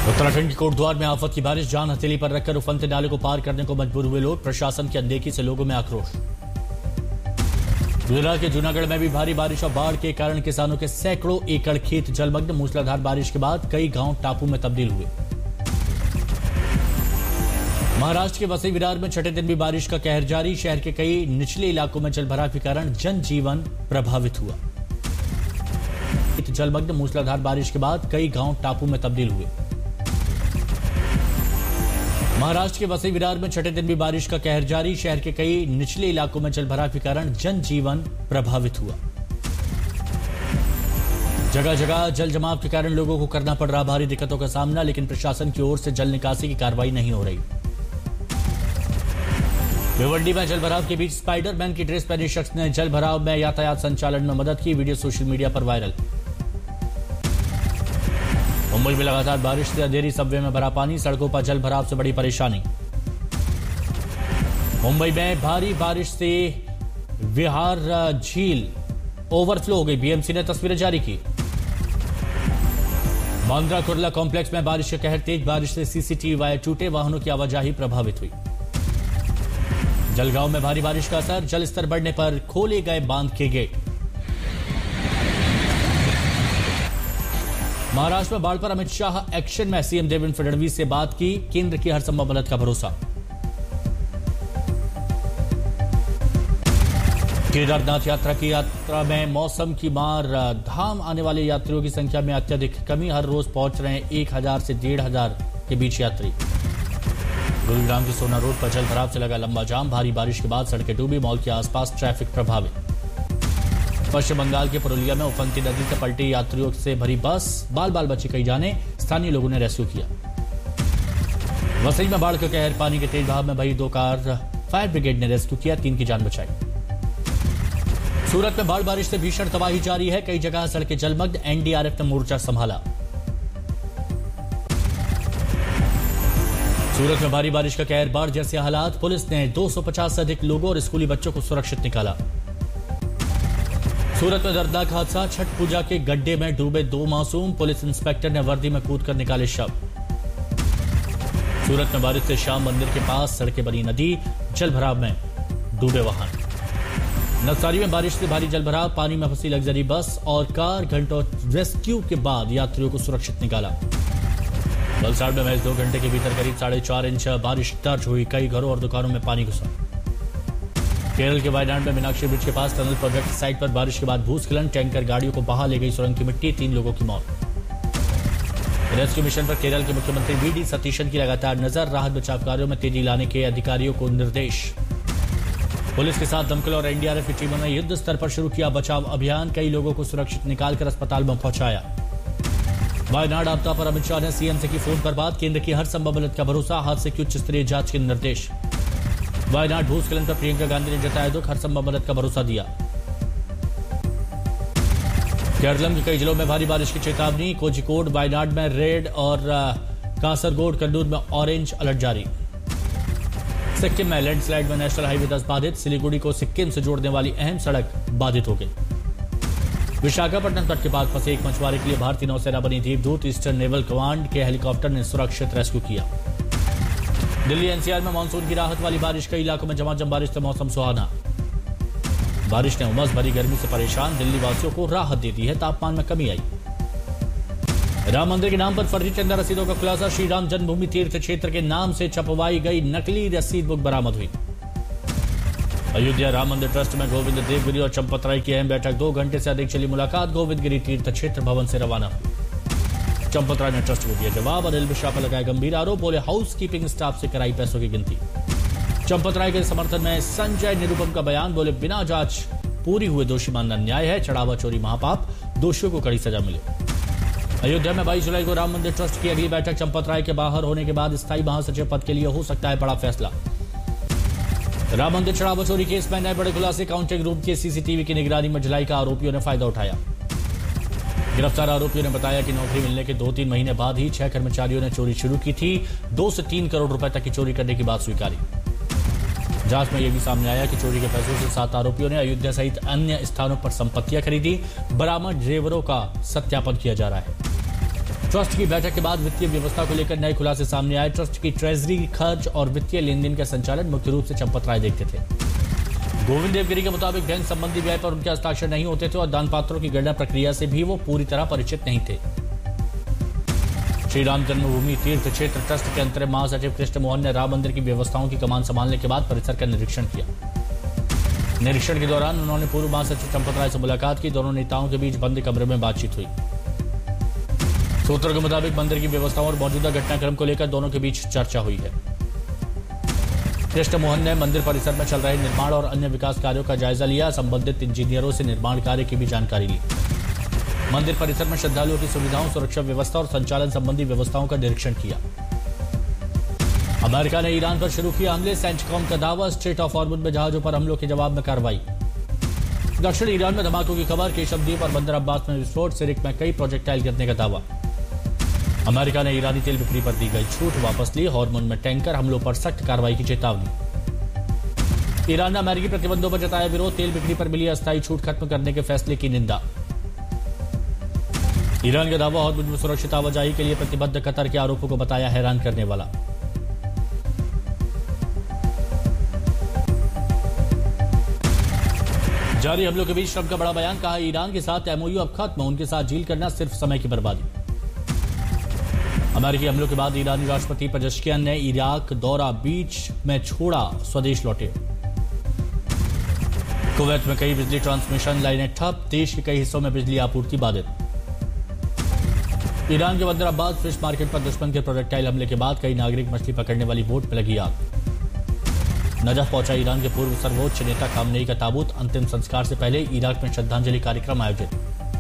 उत्तराखंड के कोटद्वार में आफत की बारिश, जान हथेली पर रखकर उफनते नाले को पार करने को मजबूर हुए लोग। प्रशासन की अनदेखी से लोगों में आक्रोश। गुजरात के जूनागढ़ में भी भारी बारिश और बाढ़ के कारण किसानों के सैकड़ों एकड़ खेत जलमग्न। मूसलाधार बारिश के बाद कई गांव टापू में तब्दील हुए। महाराष्ट्र के वसई विरार में छठे दिन भी बारिश का कहर जारी। शहर के कई निचले इलाकों में जलभराव के कारण जनजीवन प्रभावित हुआ। जलमग्न मूसलाधार बारिश के बाद कई गांव टापू में तब्दील हुए। महाराष्ट्र के वसई विरार में छठे दिन भी बारिश का कहर जारी। शहर के कई निचले इलाकों में जलभराव के कारण जनजीवन प्रभावित हुआ। जगह जगह जल जमाव के कारण लोगों को करना पड़ रहा भारी दिक्कतों का सामना, लेकिन प्रशासन की ओर से जल निकासी की कार्रवाई नहीं हो रही। भिवंडी में जलभराव के बीच स्पाइडरमैन की ड्रेस पहने शख्स ने जलभराव में यातायात संचालन में मदद की। वीडियो सोशल मीडिया पर वायरल। मुंबई में लगातार बारिश से अंधेरी सबवे में भरा पानी, सड़कों पर जल भराव से बड़ी परेशानी। मुंबई में भारी बारिश से विहार झील ओवरफ्लो हो गई। बीएमसी ने तस्वीरें जारी की। बांद्रा कुर्ला कॉम्प्लेक्स में बारिश का कहर, तेज बारिश से सीसीटीवी वायर टूटे, वाहनों की आवाजाही प्रभावित हुई। जलगांव में भारी बारिश का असर, जल स्तर बढ़ने पर खोले गए बांध के गेट। महाराष्ट्र में बाढ़ पर अमित शाह एक्शन में, सीएम देवेंद्र फडणवीस से बात की, केंद्र की हर संभव मदद का भरोसा। केदारनाथ यात्रा में मौसम की मार, धाम आने वाले यात्रियों की संख्या में अत्यधिक कमी। हर रोज पहुंच रहे हैं 1000 से 1500 के बीच यात्री। गुरुग्राम की सोना रोड पर जलभराव से लगा लंबा जाम, भारी बारिश के बाद सड़कें डूबी, मॉल के आसपास ट्रैफिक प्रभावित। पश्चिम बंगाल के पुरुलिया में उफनती नदी से पलटी यात्रियों से भरी बस, बाल बाल बची कई जाने, स्थानीय लोगों ने रेस्क्यू किया। वसई में बाढ़ का कहर, पानी के तेज बहाव में भरी 2 कार, फायर ब्रिगेड ने रेस्क्यू किया, 3 की जान बचाई। सूरत में बाढ़ बारिश से भीषण तबाही जारी है, कई जगह सड़कें जलमग्न, एनडीआरएफ ने मोर्चा संभाला। सूरत में भारी बारिश का कहर, बाढ़ जैसे हालात, पुलिस ने 250 से अधिक लोगों और स्कूली बच्चों को सुरक्षित निकाला। सूरत में दर्दनाक हादसा, छठ पूजा के गड्ढे में डूबे 2 मासूम, पुलिस इंस्पेक्टर ने वर्दी में कूदकर निकाले शव। सूरत में बारिश से श्याम मंदिर के पास सड़कें बनी नदी, जलभराव में डूबे वाहन। नवसारी में बारिश से भारी जलभराव, पानी में फंसी लग्जरी बस और कार, घंटों रेस्क्यू के बाद यात्रियों को सुरक्षित निकाला। वलसाड़ में महज 2 घंटे के भीतर करीब 4.5 इंच बारिश दर्ज हुई, कई घरों और दुकानों में पानी घुसा। केरल के वायनाड में मीनाक्षी ब्रिज के पास टनल प्रोजेक्ट साइट पर बारिश के बाद भूस्खलन, टैंकर गाड़ियों को बहा ले गई सुरंग की मिट्टी, 3 लोगों की मौत। रेस्क्यू मिशन पर केरल के मुख्यमंत्री वीडी सतीशन की लगातार नजर, राहत बचाव कार्यों में तेजी लाने के अधिकारियों को निर्देश। पुलिस के साथ दमकल और एनडीआरएफ की टीमों ने युद्ध स्तर पर शुरू किया बचाव अभियान, कई लोगों को सुरक्षित निकालकर अस्पताल में पहुंचाया। वायनाड आपदा पर अमित शाह ने सीएम से की फोन पर बात, केंद्र की हर संभव मदद का भरोसा, हादसे की उच्च स्तरीय जांच के निर्देश। वायनाड भूस्खलन पर प्रियंका गांधी ने जताया दुख, हर संभव मदद का भरोसा दिया। केरलम के कई जिलों में भारी बारिश की चेतावनी, कोझिकोड वायनाड में रेड और कासरगोड कन्नूर में ऑरेंज अलर्ट जारी। सिक्किम में लैंडस्लाइड में नेशनल हाईवे 10 बाधित, सिलीगुड़ी को सिक्किम से जोड़ने वाली अहम सड़क बाधित हो गई। विशाखापट्टनम तट के पास फंसे एक मछुआरे के लिए भारतीय नौसेना बनी दीपदूत, ईस्टर्न नेवल कमांड के हेलीकॉप्टर ने सुरक्षित रेस्क्यू किया। दिल्ली एनसीआर में मानसून की राहत वाली बारिश, कई इलाकों में झमाझम बारिश से मौसम सुहाना। बारिश ने उमस भरी गर्मी से परेशान दिल्ली वासियों को राहत दे दी है, तापमान में कमी आई। राम मंदिर के नाम पर फर्जी चंदा रसीदों का खुलासा, श्री राम जन्मभूमि तीर्थ क्षेत्र के नाम से छपवाई गई नकली रसीद बुक बरामद हुई। अयोध्या राम मंदिर ट्रस्ट में गोविंद देवगिरी और चंपत राय की अहम बैठक, 2 घंटे से अधिक चली मुलाकात, गोविंद गिरी तीर्थ क्षेत्र भवन से रवाना हुई। चंपत राय ने ट्रस्ट को दिया जवाब, अनिल मिश्रा पर लगाया गंभीर आरोप, बोले हाउस कीपिंग स्टाफ से कराई पैसों की गिनती। चंपत राय के समर्थन में संजय निरुपम का बयान, बोले बिना जांच पूरी हुए दोषी मानना न्याय है, चढ़ावा चोरी महापाप, दोषियों को कड़ी सजा मिले। अयोध्या में 22 जुलाई को राम मंदिर ट्रस्ट की अगली बैठक, चंपत राय के बाहर होने के बाद स्थायी महासचिव पद के लिए हो सकता है बड़ा फैसला। राम मंदिर चढ़ावा चोरी केस में नए बड़े खुलासे, काउंटिंग रूम के सीसीटीवी की निगरानी में ढिलाई का आरोपियों ने फायदा उठाया। गिरफ्तार आरोपियों ने बताया कि नौकरी मिलने के 2-3 महीने बाद ही 6 कर्मचारियों ने चोरी शुरू की थी, 2 से 3 करोड़ रुपए तक की चोरी करने की बात स्वीकारी। जांच में यह भी सामने आया कि चोरी के पैसों से 7 आरोपियों ने अयोध्या सहित अन्य स्थानों पर संपत्तियां खरीदी। बरामद जेवरों का सत्यापन किया जा रहा है। ट्रस्ट की बैठक के बाद वित्तीय व्यवस्था को लेकर नए खुलासे सामने आए। ट्रस्ट की ट्रेजरी, खर्च और वित्तीय लेन देन का संचालन मुख्य रूप से चंपत राय देखते थे। गोविंद देवगिरी के मुताबिक बैंक संबंधी व्यय पर उनके हस्ताक्षर नहीं होते थे और दान पात्रों की गणना प्रक्रिया से भी वो पूरी तरह परिचित नहीं थे। श्री राम जन्मभूमि तीर्थ क्षेत्र ट्रस्ट के अंतरिम महासचिव कृष्ण मोहन ने राम मंदिर की व्यवस्थाओं की कमान संभालने के बाद परिसर का निरीक्षण किया। निरीक्षण के दौरान उन्होंने पूर्व महासचिव चंपत राय से मुलाकात की। दोनों नेताओं के बीच बंद कमरे में बातचीत हुई। सूत्रों के मुताबिक मंदिर की व्यवस्थाओं और मौजूदा घटनाक्रम को लेकर दोनों के बीच चर्चा हुई है। कृष्ण मोहन ने मंदिर परिसर में चल रहे निर्माण और अन्य विकास कार्यों का जायजा लिया। संबंधित इंजीनियरों से निर्माण कार्य की भी जानकारी ली। मंदिर परिसर में श्रद्धालुओं की सुविधाओं, सुरक्षा व्यवस्था और संचालन संबंधी व्यवस्थाओं का निरीक्षण किया। अमेरिका ने ईरान पर शुरू किया हमले। सेंटकॉम का दावा, स्ट्रेट ऑफ हॉर्मुज में जहाजों पर हमलों के जवाब में कार्रवाई। दक्षिण ईरान में धमाकों की खबर। केशव द्वीप और बंदर अब्बास में विस्फोट। सिरिक में कई प्रोजेक्टाइल गिरने का दावा। अमेरिका ने ईरानी तेल बिक्री पर दी गई छूट वापस ली। हॉर्मुज में टैंकर हमलों पर सख्त कार्रवाई की चेतावनी। ईरान ने अमेरिकी प्रतिबंधों पर जताया विरोध। तेल बिक्री पर मिली अस्थायी छूट खत्म करने के फैसले की निंदा। ईरान का दावा, हॉर्मुज में सुरक्षित आवाजाही के लिए प्रतिबद्ध कतर के आरोपों को बताया हैरान करने वाला। जारी हमलों के बीच ट्रंप का बड़ा बयान। कहा, ईरान के साथ एमओयू अब खत्म, उनके साथ डील करना सिर्फ समय की बर्बादी। अमेरिकी हमलों के बाद ईरानी राष्ट्रपति पेजेश्कियान ने इराक दौरा बीच में छोड़ा, स्वदेश लौटे। कुवैत में कई बिजली ट्रांसमिशन लाइनें ठप। देश के कई हिस्सों में बिजली आपूर्ति बाधित। ईरान के बंदर अब्बास फिश मार्केट पर दुश्मन के प्रोजेक्टाइल हमले के बाद कई नागरिक मछली पकड़ने वाली बोट में लगी आग। नजफ पहुंचा ईरान के पूर्व सर्वोच्च नेता खामनेई का ताबूत। अंतिम संस्कार से पहले इराक में श्रद्धांजलि कार्यक्रम आयोजित।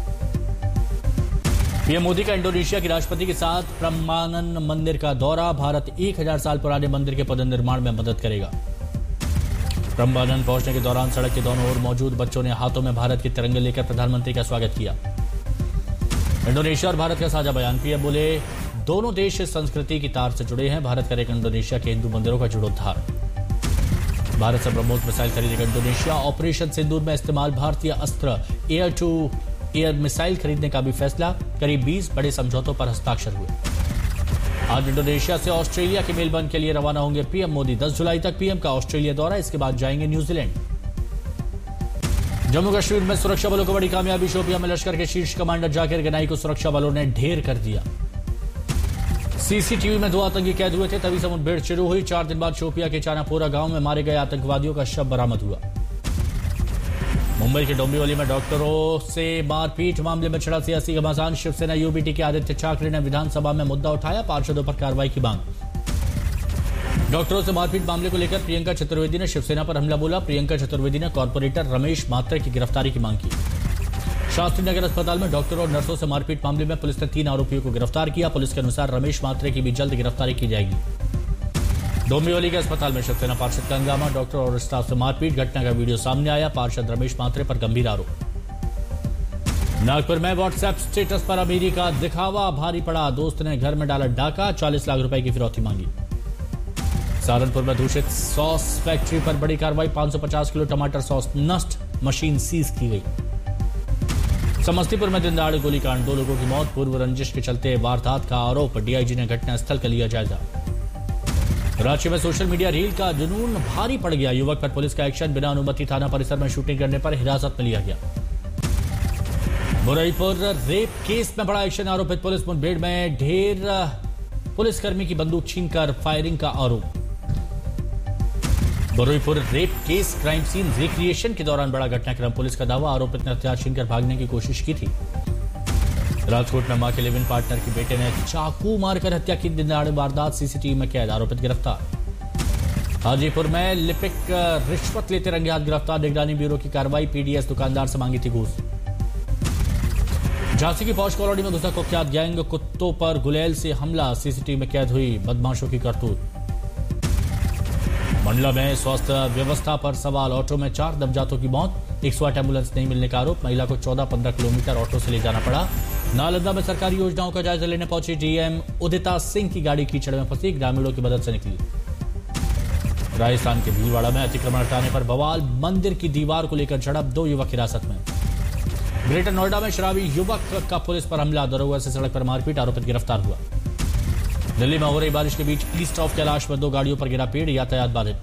पीएम मोदी का इंडोनेशिया के राष्ट्रपति के साथ ब्रह्मानंद मंदिर का दौरा। भारत 1000 साल पुराने मंदिर के पुनर्निर्माण में मदद करेगा। ब्रह्मानंद पहुंचने के दौरान सड़क के दोनों ओर मौजूद बच्चों ने हाथों में भारत के तिरंगे लेकर प्रधानमंत्री का स्वागत किया। इंडोनेशिया और भारत का साझा बयान। पीएम बोले, दोनों देश इस संस्कृति की तार से जुड़े हैं। भारत करेगा इंडोनेशिया के हिंदू मंदिरों का जीर्णोद्धार। भारत से ब्रह्मोस मिसाइल खरीदेगा इंडोनेशिया। ऑपरेशन सिंदूर में इस्तेमाल भारतीय अस्त्र एयर टू एयर मिसाइल खरीदने का भी फैसला। करीब 20 बड़े समझौतों पर हस्ताक्षर हुए। आज इंडोनेशिया से ऑस्ट्रेलिया के मेलबर्न के लिए रवाना होंगे पीएम मोदी। 10 जुलाई तक पीएम का ऑस्ट्रेलिया दौरा, इसके बाद जाएंगे न्यूजीलैंड। जम्मू कश्मीर में सुरक्षा बलों को बड़ी कामयाबी। शोपियां में लश्कर के शीर्ष कमांडर जाकिर गनाई को सुरक्षा बलों ने ढेर कर दिया। सीसीटीवी में 2 आतंकी कैद हुए थे, तभी से मुठभेड़ शुरू हुई। 4 दिन बाद शोपिया के चानापोरा गांव में मारे गए आतंकवादियों का शव बरामद हुआ। मुंबई के डोंबिवली में डॉक्टरों से मारपीट मामले में छिड़ा सियासी घमासान। शिवसेना यूबीटी के आदित्य ठाकरे ने विधानसभा में मुद्दा उठाया। पार्षदों पर कार्रवाई की मांग। डॉक्टरों से मारपीट मामले को लेकर प्रियंका चतुर्वेदी ने शिवसेना पर हमला बोला। प्रियंका चतुर्वेदी ने कॉर्पोरेटर रमेश मात्रे की गिरफ्तारी की मांग की। शास्त्री नगर अस्पताल में डॉक्टरों और नर्सों से मारपीट मामले में पुलिस ने 3 आरोपियों को गिरफ्तार किया। पुलिस के अनुसार रमेश मात्रे की भी जल्द गिरफ्तारी की जाएगी। डोंबिवली के अस्पताल में शिवसेना पार्षद का हंगामा। डॉक्टर और स्टाफ से मारपीट। घटना का वीडियो सामने आया। पार्षद रमेश मात्रे पर गंभीर आरोप। नागपुर में व्हाट्सएप स्टेटस पर अमीरी का दिखावा भारी पड़ा। दोस्त ने घर में डाला डाका। 40 लाख रुपए की फिरौती मांगी। सहारनपुर में दूषित सॉस फैक्ट्री पर बड़ी कार्रवाई। 550 किलो टमाटर सॉस नष्ट। मशीन सीज की गई। समस्तीपुर में दिन दहाड़े गोलीकांड। 2 लोगों की मौत। पूर्व रंजिश के चलते वारदात का आरोप। डीआईजी ने घटनास्थल का लिया जायजा। रांची में सोशल मीडिया रील का जुनून भारी पड़ गया। युवक पर पुलिस का एक्शन। बिना अनुमति थाना परिसर में शूटिंग करने पर हिरासत में लिया गया। बुरईपुर रेप केस में बड़ा एक्शन। आरोपित पुलिस मुठभेड़ में ढेर पुलिसकर्मी की बंदूक छीनकर फायरिंग का आरोप। बुरईपुर rape case crime scene recreation के दौरान बड़ा घटनाक्रम। पुलिस का दावा, आरोपित ने हथियार छीनकर भागने की कोशिश की थी। राजकोट में मां के लिव इन पार्टनर की बेटे ने चाकू मारकर हत्या की। दिन दहाड़े वारदात। सीसीटीवी में कैद। आरोपित गिरफ्तार। हाजीपुर में लिपिक रिश्वत लेते रंगे हाथ गिरफ्तार। निगरानी ब्यूरो की कार्रवाई। पीडीएस दुकानदार से मांगी थी घूस। झांसी की पौष कॉलोनी में घुसा कुख्यात गैंग। कुत्तों पर गुलेल से हमला। सीसीटीवी में कैद हुई बदमाशों की करतूत। मंडला में स्वास्थ्य व्यवस्था पर सवाल। ऑटो में 4 नवजातों की मौत। 108 एम्बुलेंस नहीं मिलने का आरोप। महिला को 14-15 किलोमीटर ऑटो से ले जाना पड़ा। नालंदा में सरकारी योजनाओं का जायजा लेने पहुंची डीएम उदिता सिंह की गाड़ी कीचड़ में फंसी। ग्रामीणों की मदद से निकली। राजस्थान के भीलवाड़ा में अतिक्रमण हटाने पर बवाल। मंदिर की दीवार को लेकर झड़प। 2 युवक हिरासत में। ग्रेटर नोएडा में शराबी युवक का पुलिस पर हमला, दरोगा से सड़क पर मारपीट, आरोपी गिरफ्तार हुआ। दिल्ली में हो रही बारिश के बीच ईस्ट ऑफ कैलाश में 2 गाड़ियों पर गिरा पेड़, यातायात बाधित।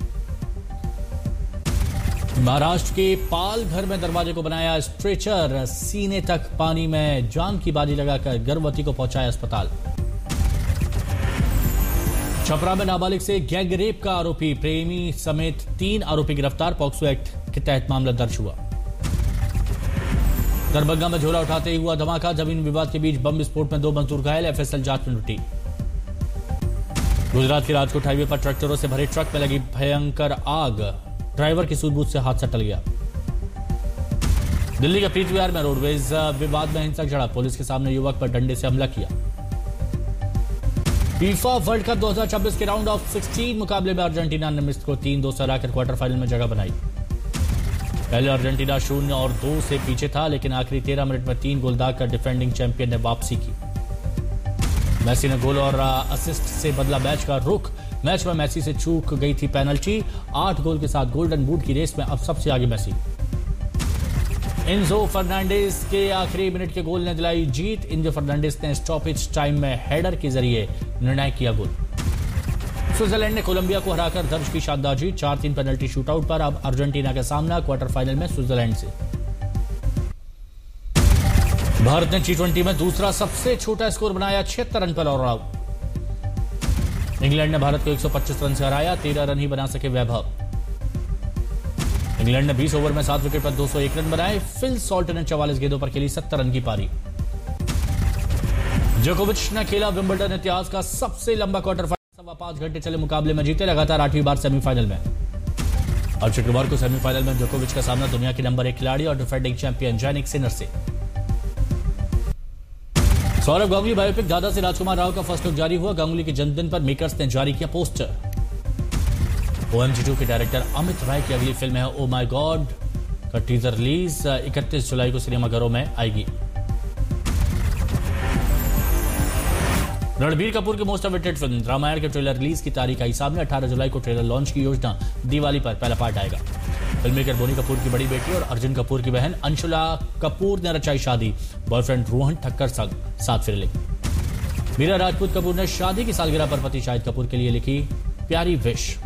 महाराष्ट्र के पालघर में दरवाजे को बनाया स्ट्रेचर, सीने तक पानी में जान की बाजी लगाकर गर्भवती को पहुंचाया अस्पताल। छपरा में नाबालिग से गैंग रेप का आरोपी, प्रेमी समेत 3 आरोपी गिरफ्तार, पॉक्सो एक्ट के तहत मामला दर्ज हुआ। दरभंगा में झोला उठाते ही हुआ धमाका, जमीन विवाद के बीच बम विस्फोट में 2 मजदूर घायल, एफएसएल जांच में जुटी। गुजरात के राजकोट हाईवे पर ट्रैक्टरों से भरे ट्रक में लगी भयंकर आग, ड्राइवर की सूझबूझ से हादसा टल गया। दिल्ली के प्रीति विहार में रोडवेज विवाद में हिंसक झड़प, पुलिस के सामने युवक पर डंडे से हमला किया। फीफा वर्ल्ड कप 2026 के राउंड ऑफ 16 मुकाबले में अर्जेंटीना ने मिस्र को 3-2 से हराकर क्वार्टर फाइनल में जगह बनाई। पहले अर्जेंटीना 0 और 2 से पीछे था, लेकिन आखिरी 13 मिनट में 3 गोल दागकर डिफेंडिंग चैंपियन ने वापसी की। मेसी ने गोल और असिस्ट से बदला मैच का रुख। मैच में मेसी से चूक गई थी पेनल्टी। 8 गोल के साथ गोल्डन बूट की रेस में अब सबसे आगे मेसी। इन्जो फर्नांडिस के आखिरी मिनट के गोल ने दिलाई जीत। इन्जो फर्नांडिस ने स्टॉपेज टाइम में हेडर के जरिए निर्णायक किया गोल। स्विट्जरलैंड ने कोलंबिया को हराकर दर्ज की शानदार जीत। 4-3 पेनल्टी शूटआउट पर अब अर्जेंटीना का सामना क्वार्टर फाइनल में स्विट्जरलैंड से। भारत ने T20 में दूसरा सबसे छोटा स्कोर बनाया, 76 रन पर ऑल आउट। इंग्लैंड ने भारत को 125 रन से हराया, 13 रन ही बना सके वैभव। इंग्लैंड ने 20 ओवर में 7 विकेट पर 201 रन बनाए। फिल सॉल्ट ने 44 गेंदों पर खेली 70 रन की पारी। जोकोविच ने खेला विंबलडन इतिहास का सबसे लंबा क्वार्टर फाइनल, 5.25 घंटे चले मुकाबले में जीते, लगातार 8वीं बार सेमीफाइनल में। अब शुक्रवार को सेमीफाइनल में जोकोविच का सामना दुनिया के नंबर 1 खिलाड़ी और डिफेंडिंग चैंपियन जैनिक सिनर से। सौरव गांगुली बायोपिक दादा से राजकुमार राव का फर्स्ट लुक जारी हुआ। गांगुली के जन्मदिन पर मेकर्स ने जारी किया पोस्टर। OMG2 के डायरेक्टर अमित राय की अगली फिल्म है ओ माय गॉड का टीजर रिलीज 31 जुलाई को सिनेमाघरों में आएगी। रणबीर कपूर की मोस्ट अवेटेड फिल्म रामायण के ट्रेलर रिलीज की तारीख आई सामने। 18 जुलाई को ट्रेलर लॉन्च की योजना, दिवाली पर पहला पार्ट आएगा। फिल्ममेकर बोनी कपूर की बड़ी बेटी और अर्जुन कपूर की बहन अंशुला कपूर ने रचाई शादी, बॉयफ्रेंड रोहन ठक्कर संग साथ फिर लिखी। मीरा राजपूत कपूर ने शादी की सालगिरह पर पति शाहिद कपूर के लिए लिखी प्यारी विश।